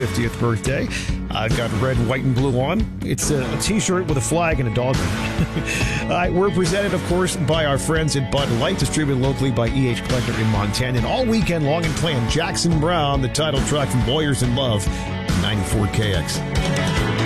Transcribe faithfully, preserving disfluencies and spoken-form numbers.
fiftieth birthday. I've got red, white, and blue on. It's a, a T-shirt with a flag and a dog on it. All right, we're presented, of course, by our friends at Bud Light, distributed locally by E H Collector in Montana. And all weekend long and planned, Jackson Brown, the title track from Lawyers in Love, ninety-four K X.